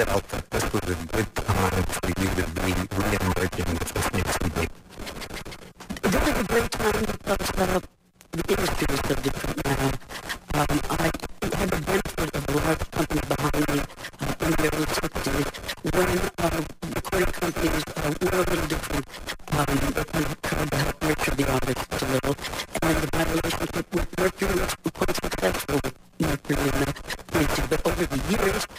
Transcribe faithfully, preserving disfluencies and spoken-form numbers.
felt that this was a good time for you to be re-emerging with this new C D? This is a great time because uh, the industry is so different now. Um, I had the benefit of a large company behind me uh, in the early sixties when uh, recording companies uh, were a little different. Um, I tried to help nurture the artists a little, and my relationship with Mercury was quite successful with Mercury and uh, Quincy. But over the years,